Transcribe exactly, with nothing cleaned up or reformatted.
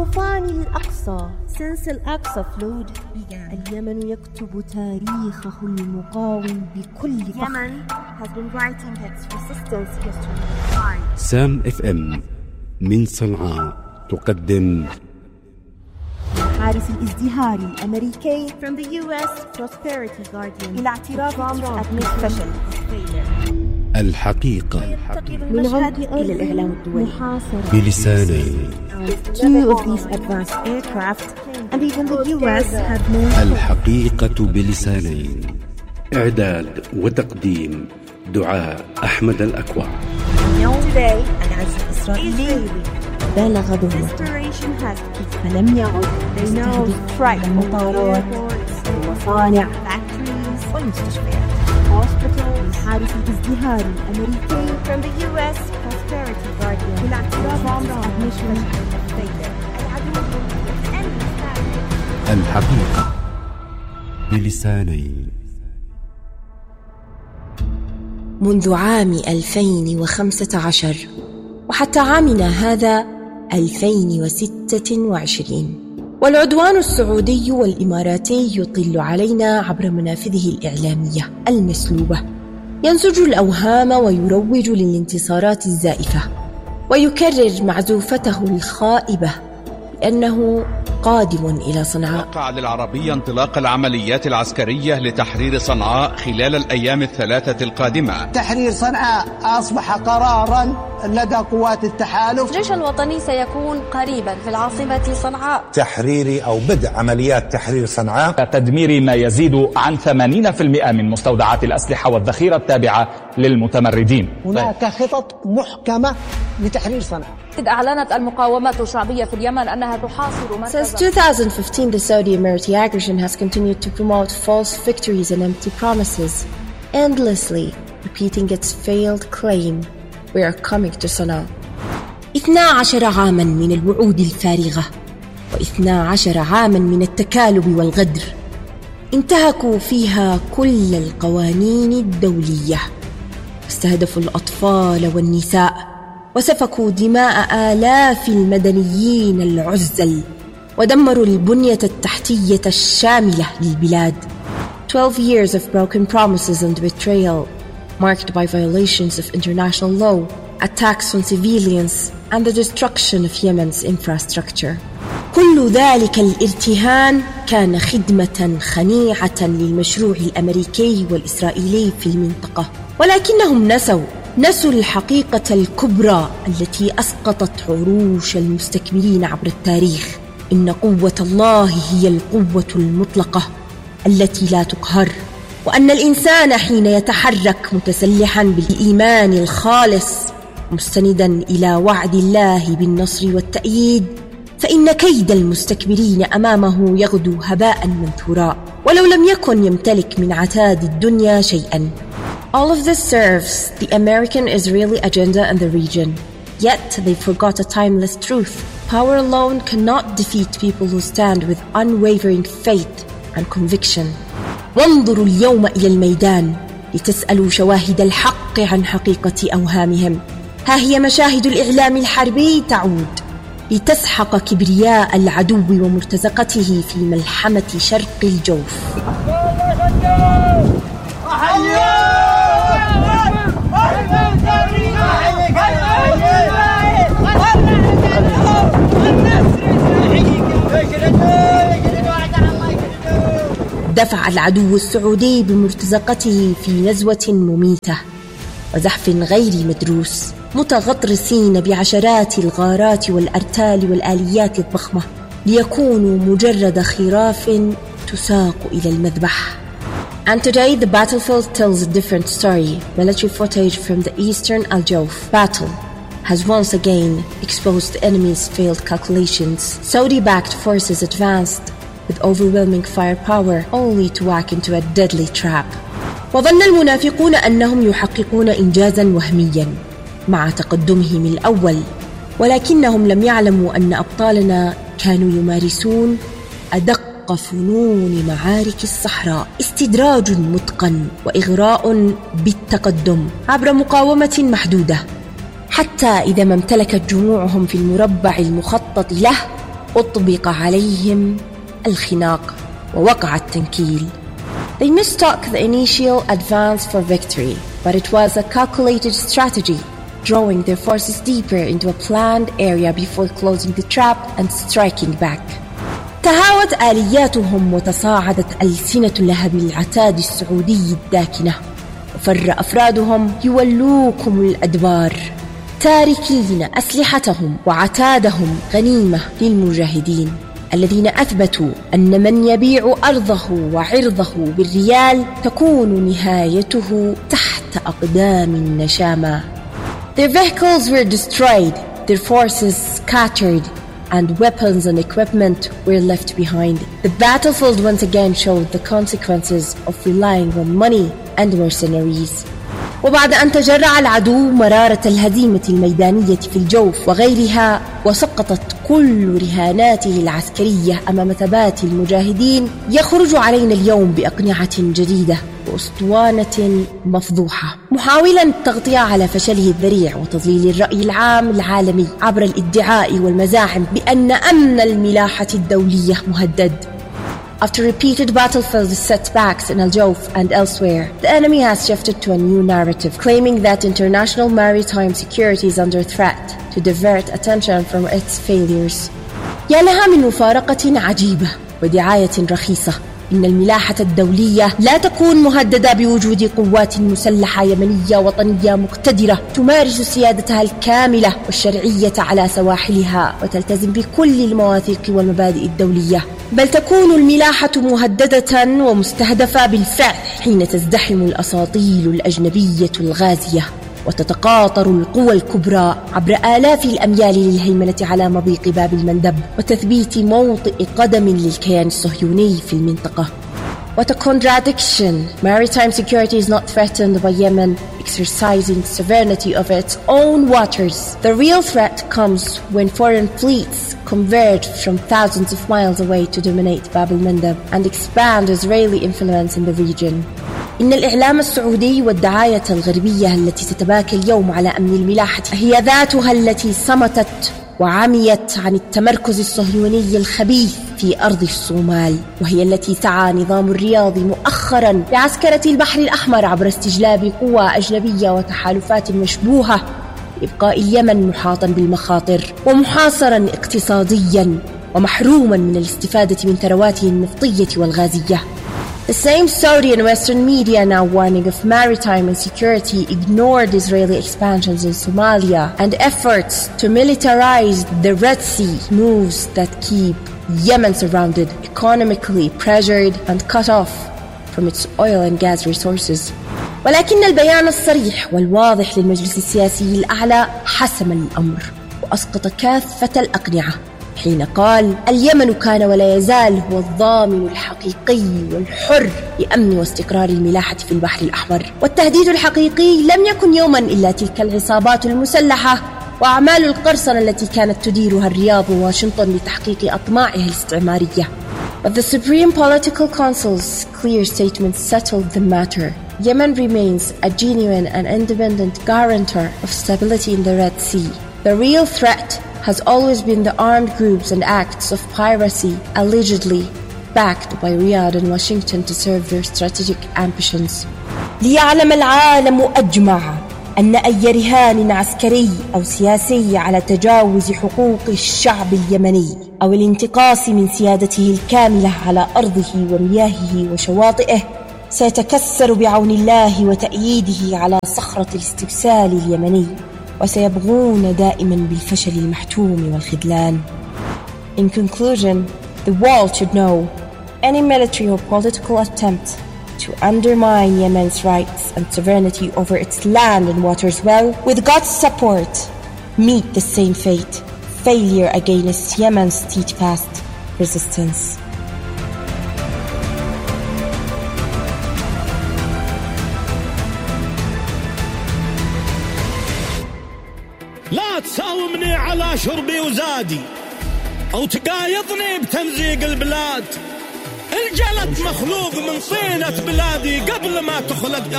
طوفان الأقصى since الأقصى flowed اليمن يكتب تاريخه المقاوم بكل فخر. Yemen has been writing its resistance history. سام اف ام من صنعاء تقدم حارس الازدهار الأمريكي from the يو إس Prosperity Guardian إلى اعتراف ترامب فشل الحقيقة من عمق إلى الإعلام الدولي بلسانين. Two of these advanced aircraft and even the يو إس have known. الحقيقة بلسانين. إعداد وتقديم دعاء أحمد الأكوع. Today العزف الإسرائيلي بالغ ظهوره فلم يعد يستهدف المطارات والمصانع والمستشفيات. الحارس الازدهاري الأمريكي from the يو إس Prosperity Guardian بالاعتراف admission الحقيقة بلسانين. منذ عام ألفين وخمسة عشر وحتى عامنا هذا ألفين وستة وعشرين، والعدوان السعودي والإماراتي يطل علينا عبر منافذه الإعلامية المسلوبة، ينسج الأوهام ويروج للانتصارات الزائفة، ويكرر معزوفته الخائبة بأنه قادم إلى صنعاء. وقع للعربية انطلاق العمليات العسكرية لتحرير صنعاء خلال الأيام الثلاثة القادمة. تحرير صنعاء أصبح قراراً لدى قوات التحالف. الجيش الوطني سيكون قريباً في العاصمة صنعاء. تحرير أو بدء عمليات تحرير صنعاء. تدمير ما يزيد عن ثمانين بالمئة من مستودعات الأسلحة والذخيرة التابعة للمتمردين. هناك خطط محكمة لتحرير صنعاء. إذ أعلنت المقاومة الشعبية في اليمن أنها تحاصر مركز. Since two thousand fifteen, the Saudi-Emirati aggression has continued to promote false victories and empty promises, endlessly repeating its failed claim, "We are coming to Sana'a." اثنا عشر عاما من الوعود الفارغة واثنا عشر عاما من التكالب والغدر انتهكوا فيها كل القوانين الدولية، استهدفوا الأطفال والنساء وسفكوا دماء آلاف المدنيين العزل، ودمروا البنية التحتية الشاملة للبلاد. Twelve years of broken promises and betrayal, marked by violations of international law, attacks on civilians, and the destruction of Yemen's infrastructure. كل ذلك الارتهان كان خدمة خنيعة للمشروع الأمريكي والإسرائيلي في المنطقة، ولكنهم نسوا نسوا الحقيقة الكبرى التي أسقطت عروش المستكبرين عبر التاريخ. إن قوة الله هي القوة المطلقة التي لا تقهر، وأن الإنسان حين يتحرك متسلحا بالإيمان الخالص مستندا إلى وعد الله بالنصر والتأييد، فإن كيد المستكبرين أمامه يغدو هباء منثورا، ولو لم يكن يمتلك من عتاد الدنيا شيئا. All of this serves the American-Israeli agenda in the region, yet they forgot a timeless truth. Power alone cannot defeat people who stand with unwavering faith and conviction. وانظروا اليوم إلى الميدان لتسألوا شواهد الحق عن حقيقة أوهامهم. ها هي مشاهد الإعلام الحربي تعود لتسحق كبرياء العدو ومرتزقته في ملحمة شرق الجوف. دفع العدو السعودي بمرتزقته في نزوة مميتة وزحف غير مدروس، متغطرسين بعشرات الغارات والأرتال والآليات الضخمة ليكونوا مجرد خراف تساق إلى المذبح. And today the battlefield tells a different story. Military footage from the eastern Al-Jawf battle has once again exposed the enemy's failed calculations. Saudi-backed forces advanced with overwhelming firepower only to walk into a deadly trap. وظن المنافقون أنهم يحققون إنجازا وهميا مع تقدمهم الأول، ولكنهم لم يعلموا أن أبطالنا كانوا يمارسون أدق فنون معارك الصحراء، استدراج متقن وإغراء بالتقدم عبر مقاومة محدودة، حتى إذا ما امتلكت جموعهم في المربع المخطط له أطبق عليهم الخناق ووقع التنكيل. They mistook the initial advance for victory, but it was a calculated strategy, drawing their forces deeper into a planned area before closing the trap and striking back. تهاوت آلياتهم وتصاعدت ألسنة لهب العتاد السعودي الداكنة، وفر أفرادهم يولوكم الأدبار تاركين أسلحتهم وعتادهم غنيمة للمجاهدين الذين أثبتوا أن من يبيع أرضه وعرضه بالريال تكون نهايته تحت أقدام النشامة. Their vehicles were destroyed, their forces scattered, and weapons and equipment were left behind. The battlefield once again showed the consequences of relying on money and mercenaries. وبعد أن تجرع العدو مرارة الهزيمة الميدانية في الجوف وغيرها، وسقطت كل رهاناته العسكرية أمام ثبات المجاهدين، يخرج علينا اليوم بأقنعة جديدة وأسطوانة مفضوحة، محاولا التغطية على فشله الذريع وتضليل الرأي العام العالمي عبر الادعاء والمزاعم بأن أمن الملاحة الدولية مهدد. After repeated battlefield setbacks in Al-Jawf and elsewhere, the enemy has shifted to a new narrative, claiming that international maritime security is under threat to divert attention from its failures. يا لها من مفارقة عجيبة ودعاية رخيصة. إن الملاحة الدولية لا تكون مهددة بوجود قوات مسلحة يمنية وطنية مقتدرة تمارس سيادتها الكاملة والشرعية على سواحلها وتلتزم بكل المواثيق والمبادئ الدولية، بل تكون الملاحة مهددة ومستهدفة بالفعل حين تزدحم الأساطيل الأجنبية الغازية وتتقاطر القوى الكبرى عبر آلاف الأميال للهيمنة على مضيق باب المندب وتثبيت موطئ قدم للكيان الصهيوني في المنطقة. What a contradiction! Maritime security is not threatened by Yemen exercising sovereignty over its own waters. The real threat comes when foreign fleets converge from thousands of miles away to dominate Bab al-Mandab and expand Israeli influence in the region. إن الإعلام السعودي والدعاية الغربية التي تتباكى اليوم على أمن الملاحة هي ذاتها التي صمتت وعميت عن التمركز الصهيوني الخبيث في أرض الصومال، وهي التي سعى نظام الرياض مؤخرا بعسكرة البحر الأحمر عبر استجلاب قوى أجنبية وتحالفات مشبوهة لإبقاء اليمن محاطا بالمخاطر ومحاصرا اقتصاديا ومحروما من الاستفادة من ثرواته النفطية والغازية. The same Saudi and Western media now warning of maritime insecurity ignored Israeli expansions in Somalia and efforts to militarize the Red Sea, moves that keep Yemen surrounded, economically pressured and cut off from its oil and gas resources. ولكن البيان الصريح والواضح للمجلس السياسي الأعلى حسم الأمر وأسقط كافة الأقنعة حين قال: اليمن كان ولا يزال هو الضامن الحقيقي والحر لأمن واستقرار الملاحة في البحر الأحمر، والتهديد الحقيقي لم يكن يوما إلا تلك العصابات المسلحة وأعمال القرصنة التي كانت تديرها الرياض وواشنطن لتحقيق أطماعها الاستعمارية. But the Supreme Political Council's clear statement settled the matter. Yemen remains a genuine and independent guarantor of stability in the Red Sea. The real threat has always been the armed groups and acts of piracy allegedly backed by Riyadh and Washington to serve their strategic ambitions. ليعلم العالم أجمع أن أي رهان عسكري أو سياسي على تجاوز حقوق الشعب اليمني أو الانتقاص من سيادته الكاملة على أرضه ومياهه وشواطئه سيتكسر بعون الله وتأييده على صخرة الاستبسال اليمني، وسيبغون دائما بالفشل المحتوم والخذلان. In conclusion, the world should know any military or political attempt to undermine Yemen's rights and sovereignty over its land and waters will, with God's support, meet the same fate, failure against Yemen's steadfast resistance. لا تساومني على شربي وزادي أو تقايضني بتمزيق البلاد. الجلد مخلوق من طينة بلادي قبل ما تخلق